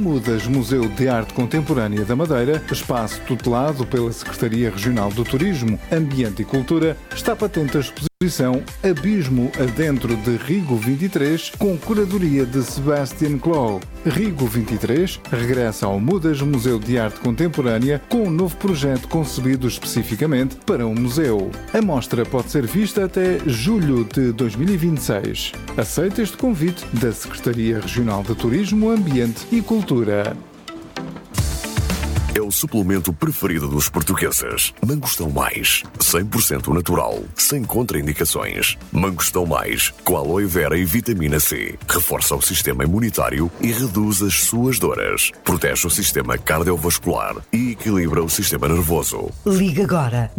Mudas Museu de Arte Contemporânea da Madeira, espaço tutelado pela Secretaria Regional do Turismo, Ambiente e Cultura, está patente a exposição Abismo Adentro de Rigo 23, com curadoria de Sebastian Clow. Rigo 23 regressa ao Mudas Museu de Arte Contemporânea com um novo projeto concebido especificamente para um museu. A mostra pode ser vista até julho de 2026. Aceita este convite da Secretaria Regional de Turismo, Ambiente e Cultura. É o suplemento preferido dos portugueses. Mangostão Mais, 100% natural, sem contraindicações. Mangostão Mais, com aloe vera e vitamina C. Reforça o sistema imunitário e reduz as suas dores. Protege o sistema cardiovascular e equilibra o sistema nervoso. Liga agora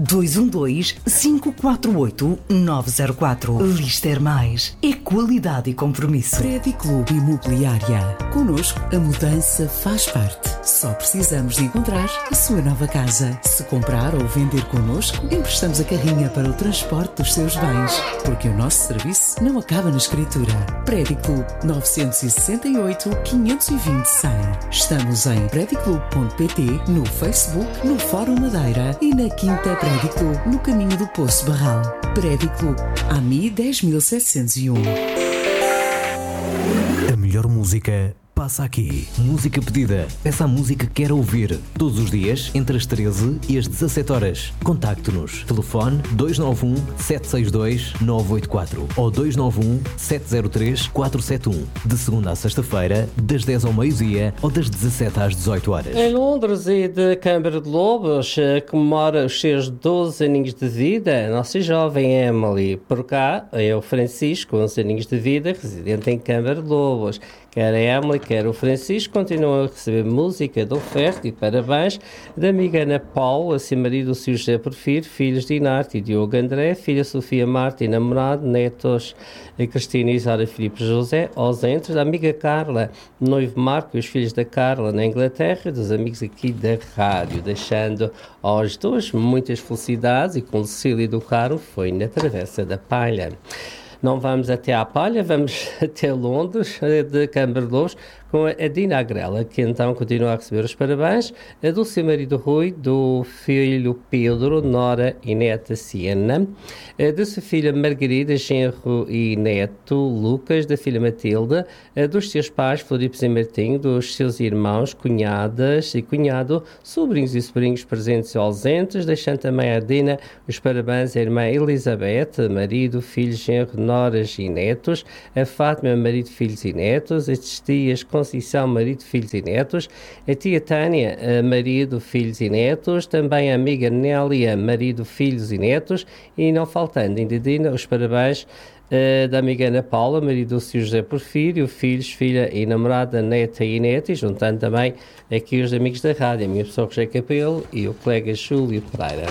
212-548-904. Lister Mais. É qualidade e compromisso. Prédio Clube Imobiliária. Connosco, a mudança faz parte. Só precisamos de encontrar a sua nova casa. Se comprar ou vender connosco, emprestamos a carrinha para o transporte dos seus bens, porque o nosso serviço não acaba na escritura. Prédio Clube 968 520 100. Estamos em prediclube.pt, no Facebook, no Fórum Madeira e na Quinta Prédio Clube, no caminho do Poço Barral. Prédio Clube, AMI 10701. A melhor música passa aqui. Música pedida. Peça a música que quer ouvir. Todos os dias, entre as 13 e as 17 horas. Contacte-nos. Telefone 291-762-984 ou 291-703-471. De segunda a sexta-feira, das 10 ao meio-dia ou das 17 às 18 horas. Em Londres e de Câmara de Lobos, comemora os seus 12 aninhos de vida a nossa jovem Emily. Por cá é o Francisco, 11 aninhos de vida, residente em Câmara de Lobos. Quer a Emily, quer o Francisco continuam a receber música de oferta e parabéns da amiga Ana Paula, seu marido Sr. José Porfírio, filhos Dinarte e Diogo André, filha Sofia Marta e namorado, netos Cristina e Isara Filipe José, ausentes, da amiga Carla, noivo Marco e os filhos da Carla na Inglaterra, dos amigos aqui da rádio, deixando aos dois muitas felicidades e com o Lucílio do Carmo foi na Travessa da Palha. Não vamos até à Palha, vamos até Londres, de Câmara de Lobos, com a Dina Agrela, que então continua a receber os parabéns, do seu marido Rui, do filho Pedro, nora e neta Siena, da sua filha Margarida, genro e neto Lucas, da filha Matilda, dos seus pais Floripes e Martim, dos seus irmãos, cunhadas e cunhado, sobrinhos e sobrinhos presentes e ausentes, deixando também a Dina os parabéns à irmã Elizabeth, marido, filho, genro, noras e netos, a Fátima, marido, filhos e netos, as tias Conceição, marido, filhos e netos, a tia Tânia, marido, filhos e netos, também a amiga Nélia, marido, filhos e netos, e não faltando ainda Dina, os parabéns da amiga Ana Paula, marido do Sr. José Porfírio, filhos, filha e namorada, neta e neta, e juntando também aqui os amigos da rádio, a minha pessoa José Capelo e o colega Júlio Pereira.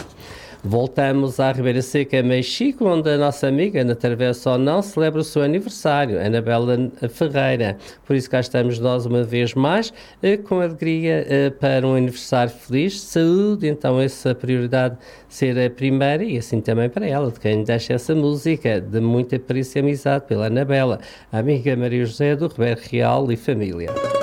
Voltamos à Ribeira Seca, Mexico, onde a nossa amiga Ana Travessa ou não celebra o seu aniversário, Anabela Ferreira. Por isso cá estamos nós uma vez mais, com alegria para um aniversário feliz, saúde, então essa prioridade ser a primeira e assim também para ela, de quem deixa essa música de muita apreço e amizade pela Anabela, a amiga Maria José do Ribeiro Real e família.